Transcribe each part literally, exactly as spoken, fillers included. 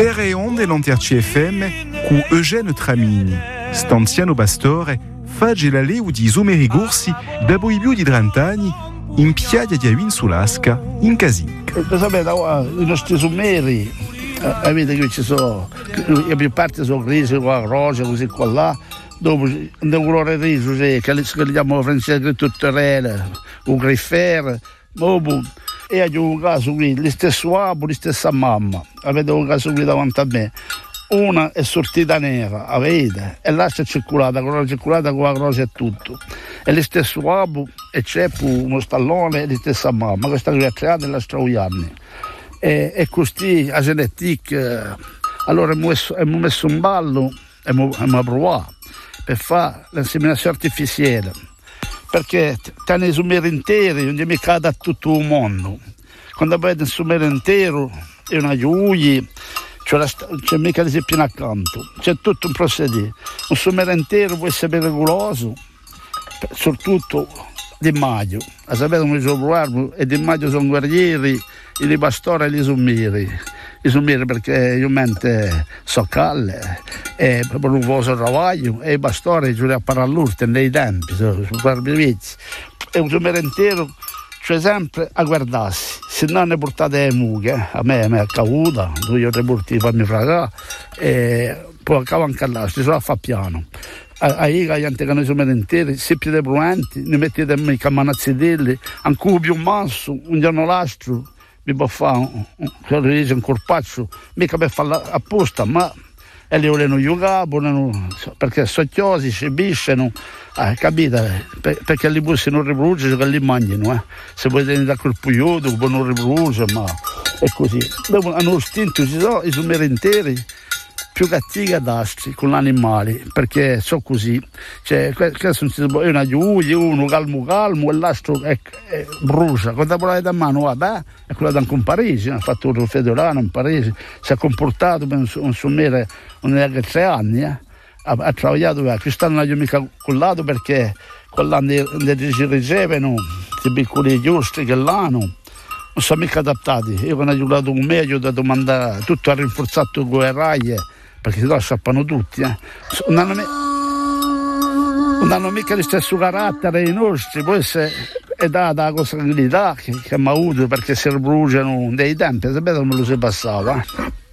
Terre e onde l'Anter C F M cu Eugène Tramini. Stanziano Bastore fagge la leu di Isomeri Gursi da boibiu di trent'anni in piaglia di Avin sull'Asca, in Casinc. Sapete, i nostri Isomeri, eh, vedete che ci sono, le più parti sono grigi, qua rosa, così qua là. Dopo, un colore riso, che li chiamano francese tuttorelle, un griffer, dopo, e ho un caso qui, lo stesso abu, la stessa mamma, avete un caso qui davanti a me. Una è sortita nera, avete, e l'altra è circolata, con la circolata con la croce e tutto. E lo stesso abu, e c'è uno stallone, e la stessa mamma, questa qui è creata nella Strauianni. E, e così, a genetica, allora abbiamo messo, messo un ballo e abbiamo provato per fare l'inseminazione artificiale, perché tenere i sumeri interi non mi cade a tutto il mondo. Quando avete un sumero intero e una giuglia, c'è, la, c'è mica di più accanto, c'è tutto un procedere. Un sumero intero può essere pericoloso, soprattutto di maggio. A sapere come gioco e di maggio sono guerrieri, i pastori e i sumeri. I sumeri perché io mente so calle e proprio non posso travaglio e i pastori giù a parallurte nei tempi, sono vizi. E un sumero intero c'è sempre a guardarsi, se non ne portate le mucche, a me mi è caduta, due o tre porti fammi fragare e poi acabo anche là, si sono a fare piano. Ahí la gente che noi siamo interi, se piede pruenti, ne mettete in cammanazzidelli, ancora più masso, un giorno l'altro, mi può fare un, un, un corpaccio, mica per farlo apposta, ma e li vogliono giocare, perché sono chiosi, si bisciano, eh, capite? Per, perché li bussi non riproducono, che li mangiano, eh. Se vuoi tenere da quel pugliuto, non riproducono, ma è così. Dopo hanno istinto, ci sono i sumeri interi, più cattivi ad altri con gli animali, perché so così, cioè, questo è una giuglia, uno calmo calmo e l'altro è, è brucia. Quando volete a mano, vabbè, è quella da un Parigi, ha fatto un federale in Parigi, si è comportato per un, un sommere neanche tre anni, eh. ha, ha lavorato, quest'anno non gli ho mica collato perché quell'anno si ricevano i piccoli giusti che l'hanno. Non sono mica adattati. Io quando ho aiutato un mese ho dato mandare tutto a rinforzato con le raglie, perché se no scappano tutti. Eh. Non, hanno mi... non hanno mica lo stesso carattere dei nostri, poi se è data la costabilità che, che abbiamo avuto perché si bruciano dei tempi, sapete come lo si passava.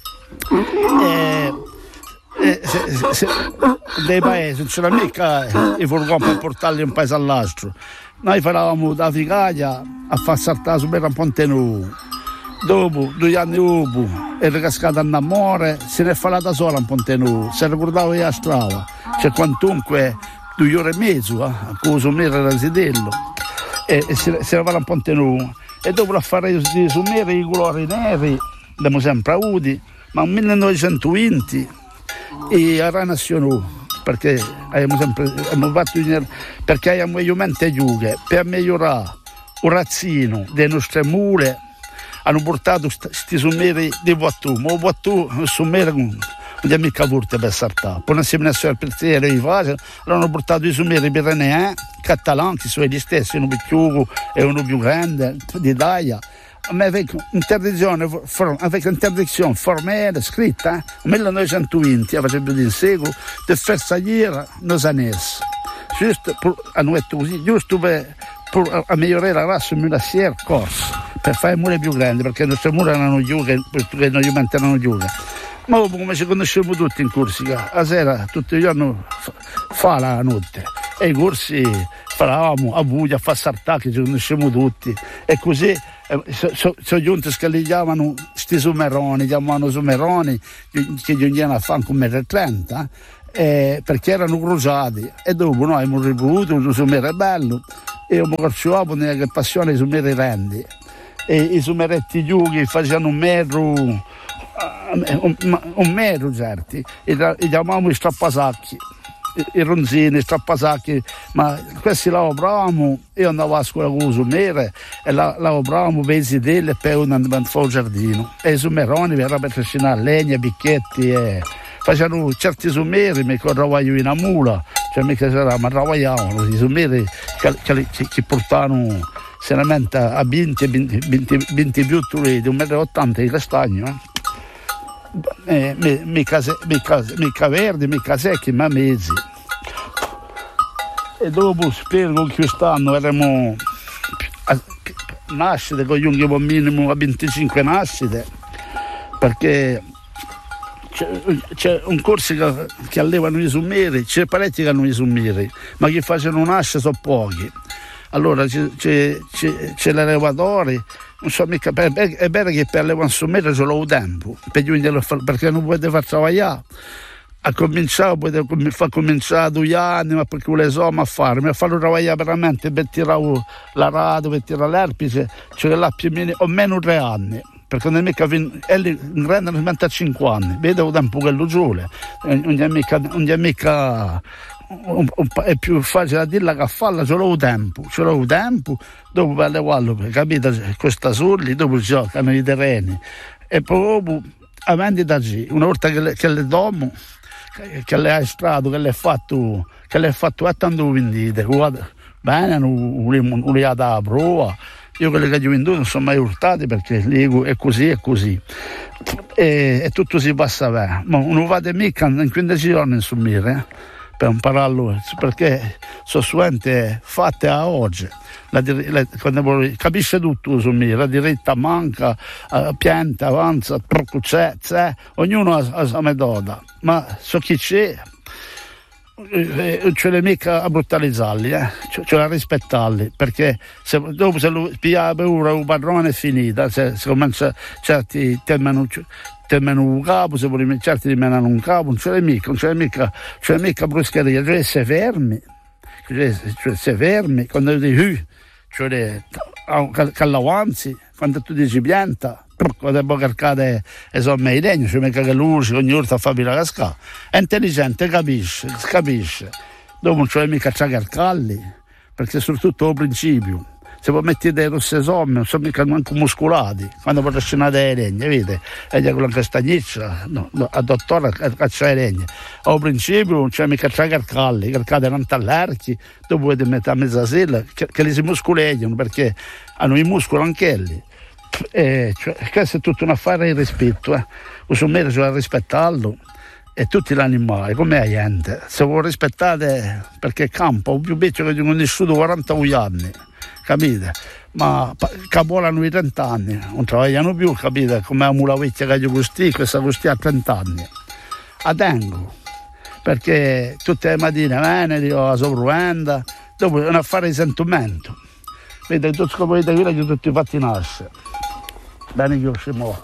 E, e, se, se, se, dei paesi non c'era mica i furgoni per portarli da un paese all'altro. Noi faravamo da Ficaglia a far saltare su per un ponte nuovo. Dopo, due anni dopo, era cascata in amore, se ne è falata sola un ponte nuovo, si ricordava la strada. C'è quantunque due ore e mezzo, eh, a cosa era residello, e, e si, si era fatto un ponte nuovo. E dopo la fare di sumere i colori neri, abbiamo sempre avuti, ma nel millenovecentoventi e a Renazione perché abbiamo sempre abbiamo fatto perché abbiamo io mente giughe per migliorare un razzino delle nostre mule hanno portato questi summeri di Vuattu, ma il Vuattu è un summero non è mica forte per saltare, poi un'inseminazione per terra di fase, hanno portato i summeri pirenei, catalani, che sono gli stessi, uno più chiuso e uno più grande, d'Italia. Ma avec interdizione, for, avec interdizione formale scritta nel eh? millenovecentoventi, facevo di secolo, di far salire nos anès, giusto per, così, giusto per, per migliorare la razza mulissière corsa, per fare mure più grandi, perché le nostre mura erano giughe, perché noi mantenevano giughe. Ma come ci conosciamo tutti in Corsica, la sera, tutti i giorni, fa, fa la notte, e i corsi faravamo a buia, a far saltare, che ci conosciamo tutti, e così. Sono so, so giunti che li chiamano sti sumeroni, chiamavano sumeroni che giungevano a fare come per trenta eh, perché erano crociati e dopo noi abbiamo riproduto un sumere bello e abbiamo calciato nella passione i sumeri rendi e i sumeretti giughi facevano un metro un, un, un metro certi e li chiamavamo i strappasacchi i ronzini, i strappasacchi, ma questi lavoravamo, io andavo a scuola con i sumere e la, lavoravamo per i sidelli e poi andavamo a fare il giardino e i sumeroni erano per cucinare legna, picchetti e facevano certi sumeri, mi corravo io in una mula, cioè mica c'era, ma lavoravano i sumeri che, che, che, che portavano seriamente a venti, venti, venti, venti più di un metro e ottanta di castagno eh. eh, mi, mica, mica, mica verdi, mica secchi, ma mezzi. E dopo spero che quest'anno avremo nascite con gli unghi minimo a venticinque nascite, perché c'è, c'è un corso che, che allevano i summeri, c'è parecchi che hanno i summeri, ma che facciano nascere sono pochi. Allora c'è, c'è, c'è, c'è l'elevatore, non so mica, è vero che per allevare un summero ce l'ho tempo, perché non potete far lavorare. A cominciare, potete far cominciare due anni, ma perché le so a fare, ma farlo lavorare veramente per tirare la radio, per tirare l'erpice, cioè là più o meno, o meno tre anni. Perché non è mica fin- elli rendono venticinque anni, vedo il tempo che lo giule, non è mica, non è mica un, un, è più facile a dirla che a farla, ce l'ho tempo, ce l'ho tempo, dopo per levarlo, capite, questa sulli, dopo giocano i terreni, e poi avanti da lì, una volta che le, che le domo, che, che le hai strato, che le hai fatto, che le hai fatto, è tanto vendite, bene, non li ha da prova. Io quelli che ho venduto non sono mai urtati perché dico è così, è così. E, e tutto si passa bene. Ma non vado mica in quindici giorni in summire, eh, per impararlo, perché sono suente fatte a oggi. La, la, quando capisce tutto summire, la diretta manca, uh, pianta, avanza, c'è, c'è, ognuno ha la sua metoda, ma so chi c'è. Non ce l'è mica a brutalizzarli, eh? Ce l'ha a rispettarli, perché se, dopo se lo pia paura un padrone è finita, se, se comincia certi temono un capo, se vuole, certi rimangono un capo, non ce l'è mica, non ce l'è mica, ce l'è mica bruscheria, cioè se fermi, cioè, cioè se fermi, quando dici cioè che l'avanzi, quando tu dici pianta, quando poi carcate e sono i legni, cioè mica che luce, ogni volta fa la cascata. È intelligente, capisce, capisce. Dopo non c'è mica a carcarli, perché soprattutto al principio, se poi metti dei rosse somme, non sono mica manco muscolati, quando poi scenate le legni, vedi? E con la castagniccia, no, no, a dottore caccia le legni. Al principio non c'è mica a carcarli, carcate non all'archi, dopo vedete metà mezza sera, che, che li si muscoleggiano, perché hanno i muscoli anch'elli. Eh, cioè, questo è tutto un affare di rispetto, eh. Un sommerso c'è da rispettarlo, e tutti gli animali come la gente se vuoi rispettate, perché campo un più piccolo che ho conosciuto quaranta anni, capite? Ma che volano i trenta anni, non travagliano più, capite? Come la mula vecchia che io costì, questa costì a trenta anni. A tengo, perché tutte le mattine venere o la sopravvenda, dopo è un affare di sentimento. Vedete, tutti scoprite che io tutti fatti nascere. Bene che io ci muovo.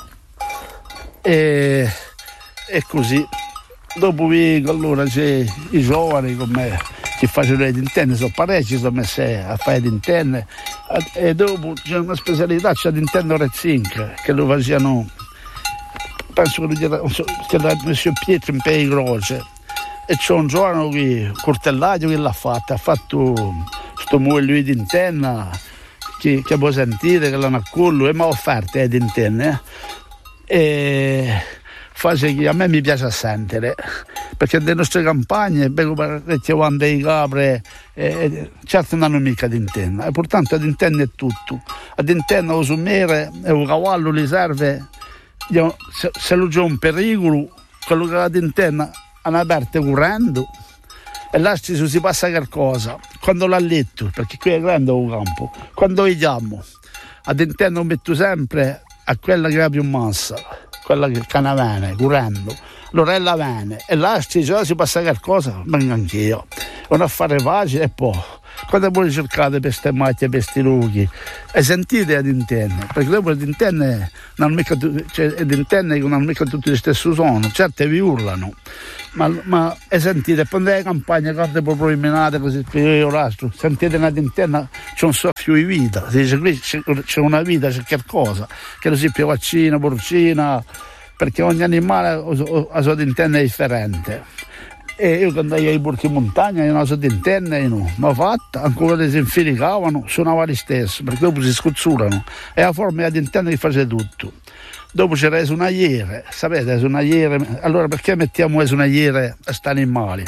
E, e così. Dopo vi, allora c'è i giovani come che facciano le interne, sono parecchi, sono messi a fare le interne. E dopo c'è una specialità, c'è l'interne Rezzink, che lo facevano, penso che lo che l'ha messo in Pietro in Pei Croce. E c'è un giovane che, Cortellaio, che l'ha fatto, ha fatto sto muoio di interna, che, che può sentire, che l'hanno a collo, e mi ha offerto eh, di interne. Eh. E face che a me mi piace sentire, perché nelle nostre campagne vedo parecchie quante i capre, eh, certo non hanno mica di interna, e pertanto ad interna è tutto. Ad interna lo summere e un cavallo li serve, se, se lo c'è un pericolo, quello che ad interna hanno aperto correndo, e là si passa qualcosa, quando l'ha letto, perché qui è grande un campo, quando io chiamo, ad interna lo metto sempre a quella che ha più massa, quella che cane viene, correndo, allora ella viene, e là si passa qualcosa, vengo anch'io, è un affare facile, e poi, quando voi cercate per queste macchie, per questi luoghi, e sentite ad interne, perché dopo ad interne non hanno mica, cioè, ad interne non hanno mica tutti lo stesso suono, certe vi urlano, ma, ma e sentite, quando è campagna, corde proprio illuminate, così, io rastro, sentite ad interna, c'è un soffio di vita, si dice qui c'è una vita, c'è qualcosa, che lo si più vaccina, porcina, perché ogni animale ha la sua interna differente. E io quando io ai porchi in montagna, io non so di interna, io non l'ho fatta, ancora che si infilicavano, suonava lo stesso, perché dopo si scozzurano, e la forma di interna che faceva tutto. Dopo c'era le sonagliere, sapete, le sonagliere, allora perché mettiamo le sonagliere a sti animali?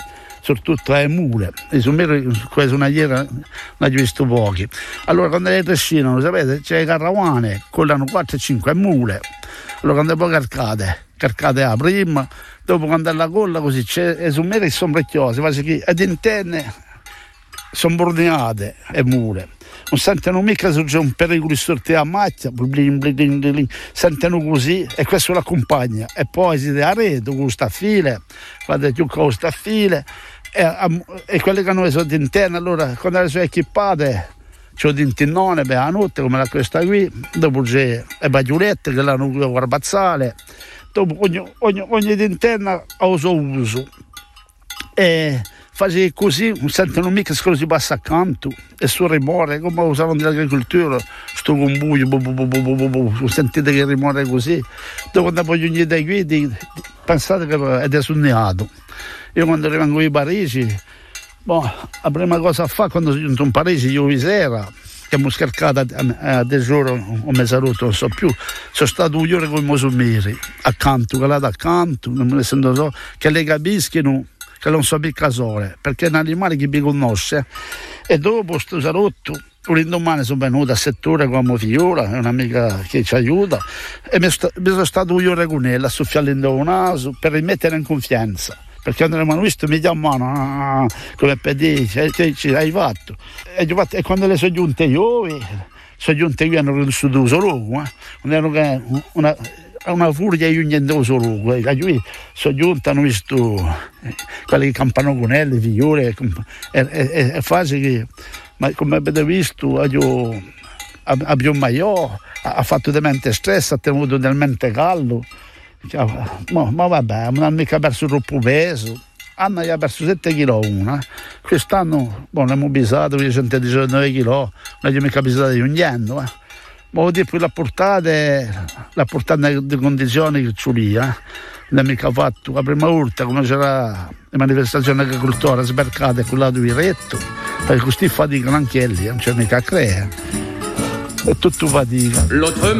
soprattutto le mule. I sommeri, quasi una iera, non ho visto pochi. Allora, quando le trescinano, sapete, c'è le carravane, collano quattro cinque mule. Allora, quando poi carcate, carcate la prima, dopo quando la colla così, c'è le sommeri che sono preziosi, quasi che ad interne sono borneate le mule. Non sentono mica se c'è un pericolo di sortire a macchia, blin, blin, blin, sentono così e questo l'accompagna. E poi si dà a rete con staffile, fate più con staffile e, e quelle che hanno le soldi interne, allora quando le sono equipate c'è un tintinone per la notte come la questa qui, dopo c'è le bagliolette che l'hanno qui a guarbazzale, dopo ogni, ogni, ogni tinterna ha il suo uso. E fare così non sentono mica se si passa accanto e sul rumore come usavano nell'agricoltura sto combuio bu, bu, bu, bu, bu, bu, sentite che rumore così dopo quando poi ogni dai guidi pensate che è sognato. Io quando rimango in Parigi boh, la prima cosa a fare quando sono giunto in Parigi io vi sera che mi scaricata a tesoro o mezz'ora non so più, sono stato due ore con i mosumiri accanto, che là d'accanto non me ne sento so, che le capiscono che non so mica sole, perché è un animale che mi conosce. E dopo sto sarotto, l'indomani sono venuto a settore con mia figliola, è un'amica che ci aiuta, e mi, sta, mi sono stato due ore con ella a soffiare il naso per rimettere in confianza. Perché quando l'hanno visto mi chiamano ah, come per dire che ci hai fatto. E, e quando le sono giunte io, sono giunte qui hanno conosciuto solo, eh? Non erano una, una furia io niente solo, eh? Sono giunte hanno visto eh, quelli che campano con elle, figliole, e, e, e fase che, ma come avete visto, io, a, a più maior, ha fatto di mente stress, ha tenuto del mente caldo. Ma, ma vabbè, non hanno mica perso troppo peso, hanno già perso sette chili una, quest'anno boh, ne abbiamo pisato centodiciannove chili, non abbiamo mica pisato di niente, eh. Ma vuol dire poi la portata, la portata in condizioni che c'è lì, eh. Non abbiamo mica fatto la prima volta come c'era le manifestazioni agricoltori sbarcate con lato diretto, perché questi faticano anche lì, non c'è mica a crea, è tutto fatica.